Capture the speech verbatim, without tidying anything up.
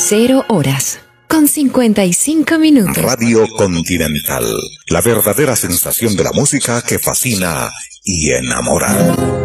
Cero horas con cincuenta y cinco minutos. Radio Continental, la verdadera sensación de la música que fascina y enamora.